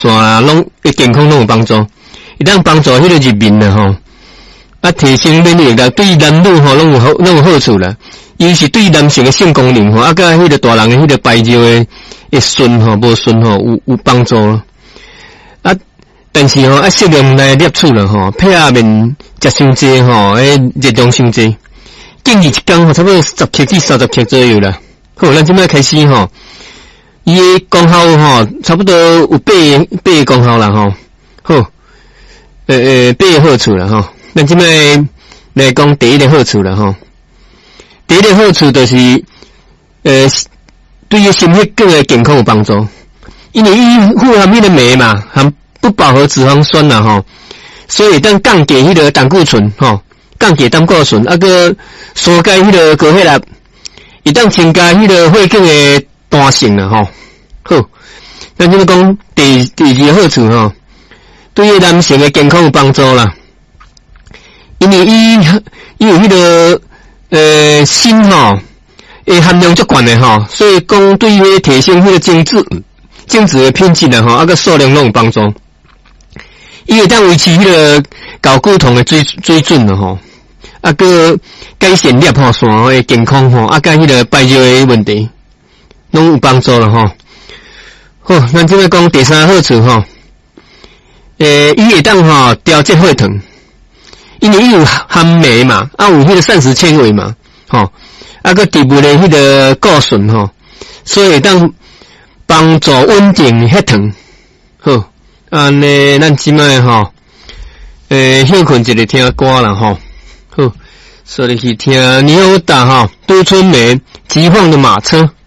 啊，拢对健康拢有帮助。伊当帮助迄个入面啦吼，啊提升免疫力，对男女吼拢有好处啦。尤其对男性的性功能吼，啊甲迄个大人的迄个排尿的顺吼无顺吼有帮助咯。啊，但是吼适量来摄取啦吼，配合面食伤济吼，热量伤济，建议一工吼差不多10克至30克左右啦。好，咱即摆开始吼，伊的功效吼差不多有8个功效啦吼。好，8个好处啦吼。咱即摆来讲第一个好处啦吼。第一个好处就是对于心血管的健康有帮助，因为伊富含迄个镁嘛，含不饱和脂肪酸啦吼，所以当降低迄个胆固醇吼，降低胆固醇，啊个疏解迄个高血压，伊当增加迄个血管的弹性啦吼。好，咱即个讲第二个好处吼，对于男性的健康有帮助啦，因为伊有迄个锌吼，含量足悬的吼，所以讲对于提升迄个精子的品质啦吼，啊个数量拢有帮助。伊会当维持迄个睾固酮的水准啦吼，啊个改善尿泡腺的健康吼，啊甲迄个排尿的问题拢有帮助啦吼。好，咱即个讲第三个好处吼，伊会当吼调节血糖。因为伊有含镁嘛，啊有迄个膳食纤维嘛，吼，啊个低部的迄个固醇吼，所以当帮助稳定血糖。好，安尼咱即摆吼，休困一个听歌啦吼，好，所以去听牛达吼，都春梅疾风的马车。